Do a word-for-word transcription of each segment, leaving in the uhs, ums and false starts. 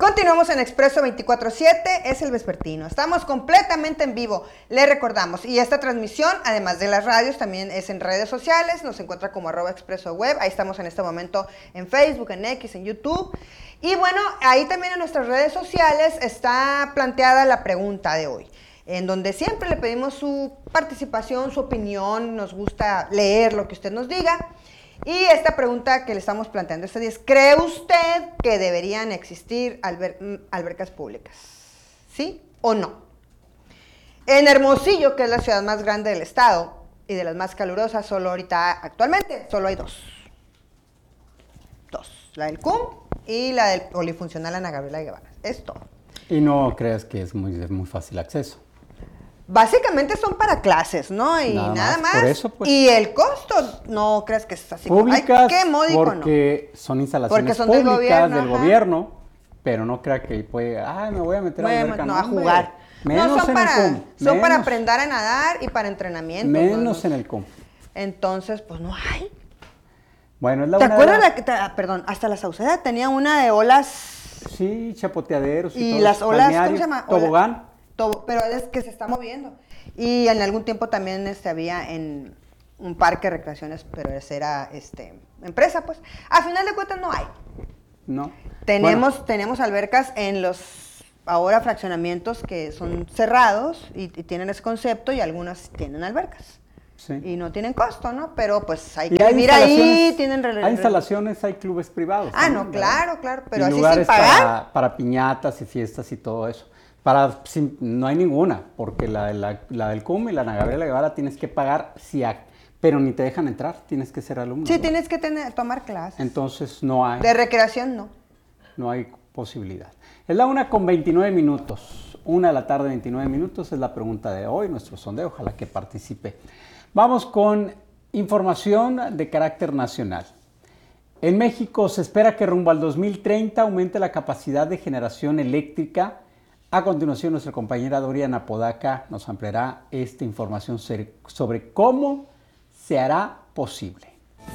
Continuamos en Expreso veinticuatro siete, es el vespertino. Estamos completamente en vivo, le recordamos. Y esta transmisión, además de las radios, también es en redes sociales. Nos encuentra como arroba expreso web. Ahí estamos en este momento en Facebook, en X, en YouTube. Y bueno, ahí también en nuestras redes sociales está planteada la pregunta de hoy, en donde siempre le pedimos su participación, su opinión. Nos gusta leer lo que usted nos diga. Y esta pregunta que le estamos planteando este día es: ¿cree usted que deberían existir alber albercas públicas? ¿Sí o no? En Hermosillo, que es la ciudad más grande del estado y de las más calurosas, solo ahorita, actualmente, solo hay dos. Dos. La del C U M y la del Polifuncional Ana Gabriela Guevara. Es todo. Y no creas que es muy, muy fácil acceso. Básicamente son para clases, ¿no? Y nada, nada más. más. Por eso, pues, y el costo, no creas que es así. Públicas, Ay, qué módico, porque no. son instalaciones porque son públicas del gobierno, del gobierno, pero no crea que puede, ay, me voy a meter voy a, no, no, a jugar. Menos no, son en para, el C U M. Son menos, para aprender a nadar y para entrenamiento. Menos ¿no? en el C U M. Entonces, pues no hay. Bueno, es la ¿Te una acuerdas? De la... La que te, perdón, hasta la Sauceda tenía una de olas. Sí, chapoteaderos y, y todo. las olas, ¿cómo se llama? Tobogán. Tobo, pero es que se está moviendo. Y en algún tiempo también este, había en un parque de recreaciones, pero esa era este, empresa, pues. A final de cuentas no hay. No. Tenemos, bueno. tenemos albercas en los ahora fraccionamientos que son cerrados y, y tienen ese concepto, y algunas tienen albercas. Sí. Y no tienen costo, ¿no? Pero pues hay y que hay vivir ahí, tienen... Hay instalaciones, hay clubes privados. Ah, también, no, claro, ¿verdad? claro, pero y así lugares sin pagar. Para, para piñatas y fiestas y todo eso. Para, sin, no hay ninguna, porque la, la, la del C U M y la Ana Gabriela Guevara tienes que pagar, si hay, pero ni te dejan entrar, tienes que ser alumno. Sí, ¿no? tienes que tener, tomar clases. Entonces no hay. De recreación no. No hay posibilidad. Es la una con veintinueve minutos. Una de la tarde, veintinueve minutos, es la pregunta de hoy, nuestro sondeo, ojalá que participe. Vamos con información de carácter nacional. En México se espera que rumbo al dos mil treinta aumente la capacidad de generación eléctrica. A continuación, nuestra compañera Dorian Apodaca nos ampliará esta información sobre cómo se hará posible.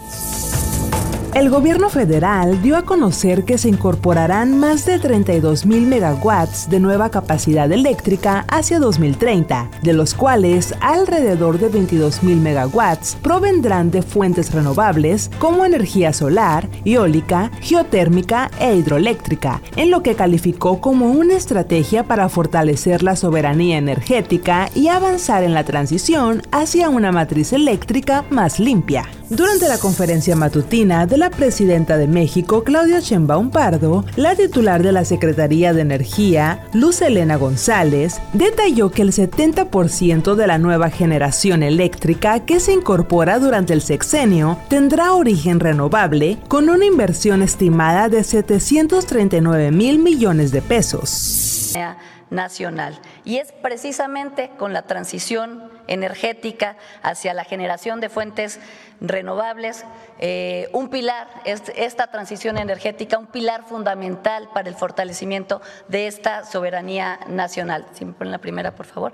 El gobierno federal dio a conocer que se incorporarán más de treinta y dos mil megawatts de nueva capacidad eléctrica hacia dos mil treinta, de los cuales alrededor de veintidós mil megawatts provendrán de fuentes renovables como energía solar, eólica, geotérmica e hidroeléctrica, en lo que calificó como una estrategia para fortalecer la soberanía energética y avanzar en la transición hacia una matriz eléctrica más limpia. Durante la conferencia matutina de la presidenta de México, Claudia Sheinbaum Pardo, la titular de la Secretaría de Energía, Luz Helena González, detalló que el setenta por ciento de la nueva generación eléctrica que se incorpora durante el sexenio tendrá origen renovable, con una inversión estimada de setecientos treinta y nueve mil millones de pesos. Nacional. Y es precisamente con la transición energética hacia la generación de fuentes renovables, eh, un pilar, esta transición energética, un pilar fundamental para el fortalecimiento de esta soberanía nacional. Si me ponen la primera, por favor.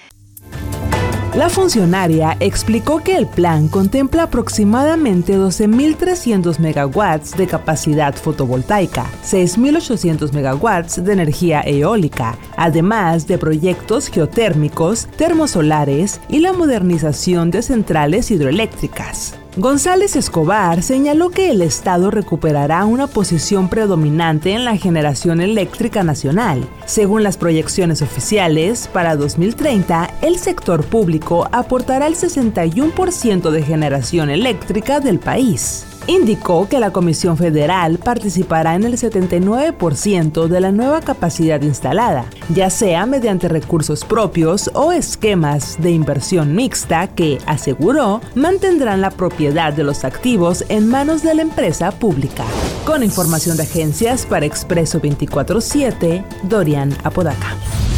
La funcionaria explicó que el plan contempla aproximadamente doce mil trescientos megawatts de capacidad fotovoltaica, seis mil ochocientos megawatts de energía eólica, además de proyectos geotérmicos, termosolares y la modernización de centrales hidroeléctricas. González Escobar señaló que el Estado recuperará una posición predominante en la generación eléctrica nacional. Según las proyecciones oficiales, para dos mil treinta, el sector público aportará el sesenta y uno por ciento de generación eléctrica del país. Indicó que la Comisión Federal participará en el setenta y nueve por ciento de la nueva capacidad instalada, ya sea mediante recursos propios o esquemas de inversión mixta que, aseguró, mantendrán la propiedad de los activos en manos de la empresa pública. Con información de agencias para Expreso veinticuatro siete, Dorian Apodaca.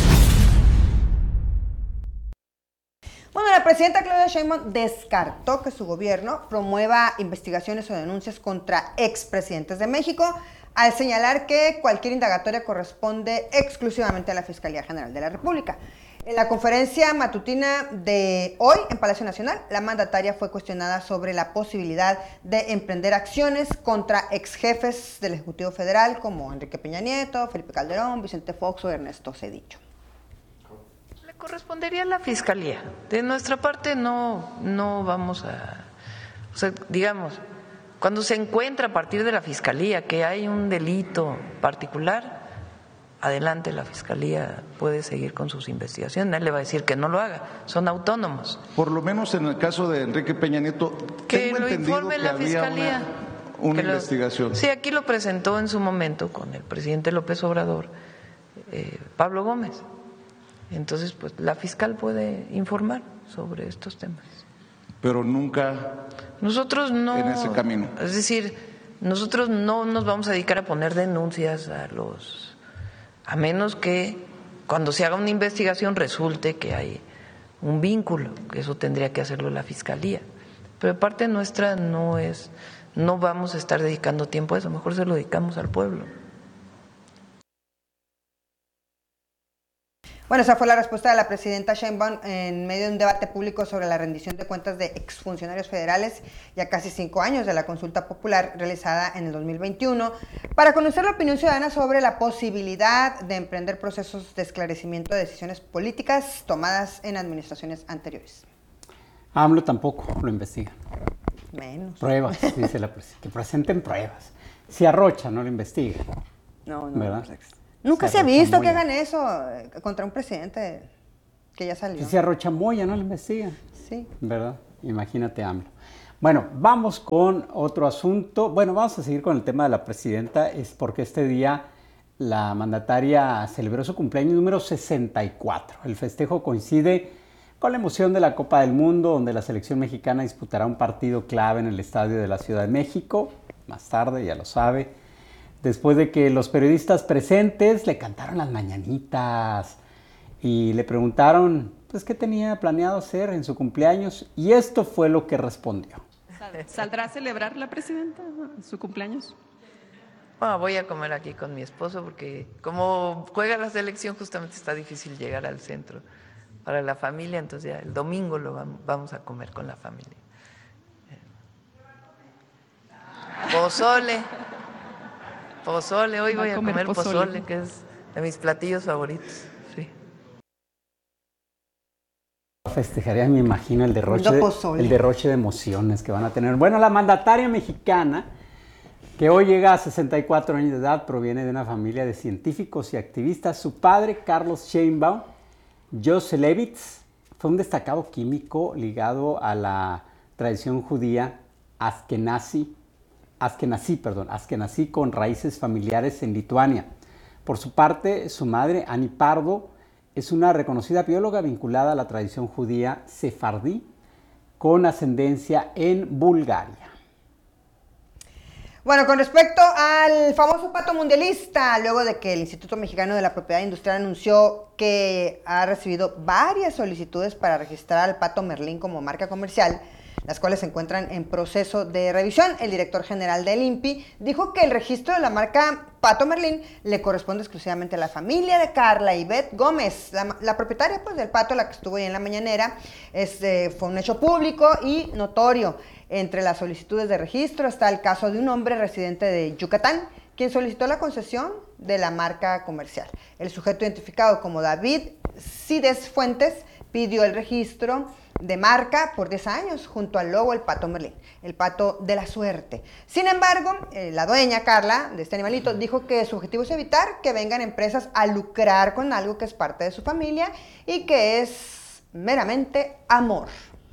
Bueno, la presidenta Claudia Sheinbaum descartó que su gobierno promueva investigaciones o denuncias contra expresidentes de México, al señalar que cualquier indagatoria corresponde exclusivamente a la Fiscalía General de la República. En la conferencia matutina de hoy en Palacio Nacional, la mandataria fue cuestionada sobre la posibilidad de emprender acciones contra ex jefes del Ejecutivo Federal como Enrique Peña Nieto, Felipe Calderón, Vicente Fox o Ernesto Zedillo. Le correspondería a la Fiscalía. De nuestra parte no, no vamos a... O sea, digamos, cuando se encuentra a partir de la Fiscalía que hay un delito particular, adelante, la Fiscalía puede seguir con sus investigaciones. Nadie le va a decir que no lo haga, son autónomos. Por lo menos en el caso de Enrique Peña Nieto, que tengo lo entendido informe que la había Fiscalía. Una, una lo, investigación. Sí, aquí lo presentó en su momento con el presidente López Obrador, eh, Pablo Gómez. Entonces, pues la fiscal puede informar sobre estos temas. Pero nunca nosotros no, en ese camino. Es decir, nosotros no nos vamos a dedicar a poner denuncias a los... a menos que cuando se haga una investigación resulte que hay un vínculo, que eso tendría que hacerlo la Fiscalía. Pero de parte nuestra no es, no vamos a estar dedicando tiempo a eso, mejor se lo dedicamos al pueblo. Bueno, esa fue la respuesta de la presidenta Sheinbaum en medio de un debate público sobre la rendición de cuentas de exfuncionarios federales ya casi cinco años de la consulta popular realizada en el dos mil veintiuno para conocer la opinión ciudadana sobre la posibilidad de emprender procesos de esclarecimiento de decisiones políticas tomadas en administraciones anteriores. AMLO tampoco lo investiga. Menos. Pruebas, dice la presidenta, que presenten pruebas. Si arrocha, no lo investiga. No, no. ¿Verdad? Nunca se, se ha visto que hagan eso contra un presidente que ya salió. Si se arrochamoya, no lo investiga. Sí. ¿Verdad? Imagínate, AMLO. Bueno, vamos con otro asunto. Bueno, vamos a seguir con el tema de la presidenta. Es porque este día la mandataria celebró su cumpleaños número sesenta y cuatro. El festejo coincide con la emoción de la Copa del Mundo, donde la selección mexicana disputará un partido clave en el estadio de la Ciudad de México. Más tarde, ya lo sabe. Después de que los periodistas presentes le cantaron las mañanitas y le preguntaron pues qué tenía planeado hacer en su cumpleaños, y esto fue lo que respondió. ¿Saldrá a celebrar la presidenta su cumpleaños? Bueno, voy a comer aquí con mi esposo porque como juega la selección justamente está difícil llegar al centro para la familia, entonces ya el domingo lo vamos a comer con la familia. Pozole. Pozole, hoy voy a comer, comer pozole. pozole, que es de mis platillos favoritos. Sí. Festejaría, me imagino, el derroche, de, el derroche de emociones que van a tener. Bueno, la mandataria mexicana, que hoy llega a sesenta y cuatro años de edad, proviene de una familia de científicos y activistas. Su padre, Carlos Sheinbaum Joselevitz, fue un destacado químico ligado a la tradición judía askenazi. Askenazí, perdón, Askenazí con raíces familiares en Lituania. Por su parte, su madre, Ani Pardo, es una reconocida bióloga vinculada a la tradición judía sefardí con ascendencia en Bulgaria. Bueno, con respecto al famoso pato mundialista, luego de que el Instituto Mexicano de la Propiedad Industrial anunció que ha recibido varias solicitudes para registrar al pato Merlín como marca comercial, las cuales se encuentran en proceso de revisión, el director general del I N P I dijo que el registro de la marca Pato Merlín le corresponde exclusivamente a la familia de Carla Ivette Gómez, la, la propietaria pues, del pato, la que estuvo ahí en la mañanera. Este, fue un hecho público y notorio. Entre las solicitudes de registro está el caso de un hombre residente de Yucatán, quien solicitó la concesión de la marca comercial. El sujeto identificado como David Cides Fuentes pidió el registro de marca por diez años junto al logo el Pato Merlín, el pato de la suerte. Sin embargo, eh, la dueña Carla de este animalito dijo que su objetivo es evitar que vengan empresas a lucrar con algo que es parte de su familia y que es meramente amor.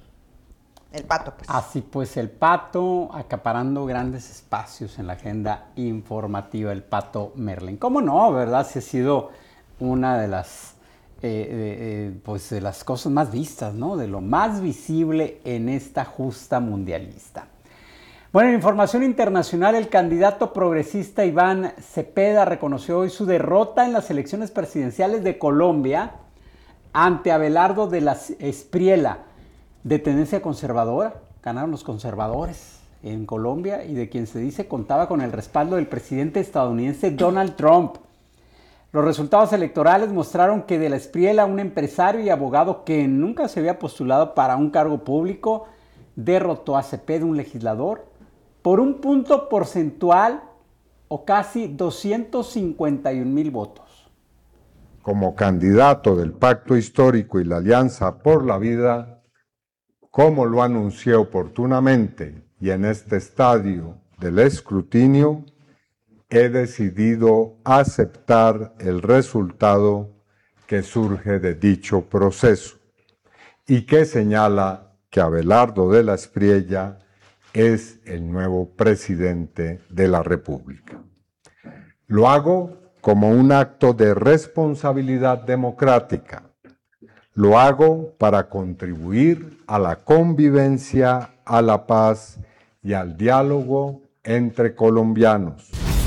El pato, pues. Así pues, el pato acaparando grandes espacios en la agenda informativa, el Pato Merlín. ¿Cómo no, verdad? Si ha sido una de las Eh, eh, pues de las cosas más vistas, ¿no? De lo más visible en esta justa mundialista. Bueno, en información internacional, el candidato progresista Iván Cepeda reconoció hoy su derrota en las elecciones presidenciales de Colombia ante Abelardo de la Espriella, de tendencia conservadora. Ganaron los conservadores en Colombia y de quien se dice contaba con el respaldo del presidente estadounidense Donald Trump. Los resultados electorales mostraron que de la Espriella, un empresario y abogado que nunca se había postulado para un cargo público, derrotó a Cepeda, un legislador, por un punto porcentual o casi doscientos cincuenta y un mil votos. Como candidato del Pacto Histórico y la Alianza por la Vida, como lo anuncié oportunamente y en este estadio del escrutinio, he decidido aceptar el resultado que surge de dicho proceso y que señala que Abelardo de la Espriella es el nuevo presidente de la República. Lo hago como un acto de responsabilidad democrática. Lo hago para contribuir a la convivencia, a la paz y al diálogo entre colombianos.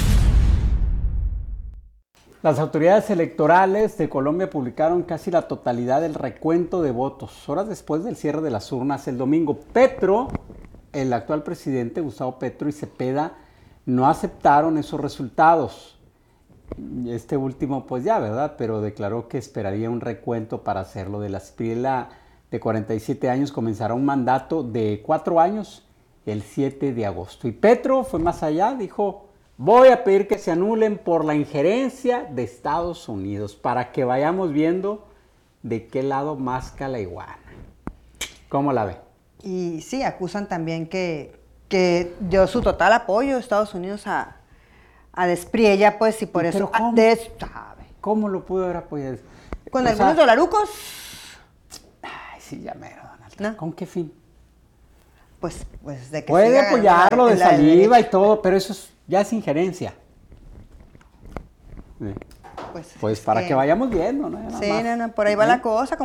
Las autoridades electorales de Colombia publicaron casi la totalidad del recuento de votos, horas después del cierre de las urnas el domingo. Petro, el actual presidente Gustavo Petro y Cepeda no aceptaron esos resultados. Este último, pues ya, ¿verdad? Pero declaró que esperaría un recuento para hacerlo. De la Espriella, de cuarenta y siete años, comenzará un mandato de cuatro años el siete de agosto. Y Petro fue más allá, dijo: voy a pedir que se anulen por la injerencia de Estados Unidos, para que vayamos viendo de qué lado masca la iguana. ¿Cómo la ve? Y sí, acusan también que, que dio su total apoyo a Estados Unidos a, a Espriella, pues, y por ¿Pero eso... cómo? De, sabe. ¿Cómo lo pudo haber apoyado? Con O algunos sea, dolarucos, Ay, sí, ya mero, Donald. ¿No? ¿Con qué fin? pues, pues de que Puede siga ganando apoyarlo la- de la saliva y derecha. todo, pero eso es, ya es injerencia. Sí. Pues, Pues es para que vayamos viendo, ¿no? Nada Sí, más. no, no, por ahí va ¿Eh? la cosa.